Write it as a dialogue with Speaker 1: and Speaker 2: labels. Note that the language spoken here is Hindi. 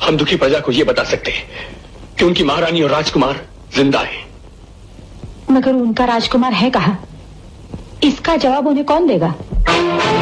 Speaker 1: हम दुखी प्रजा को यह बता सकते हैं कि उनकी महारानी और राजकुमार जिंदा है।
Speaker 2: मगर उनका राजकुमार है कहाँ? इसका जवाब उन्हें कौन देगा?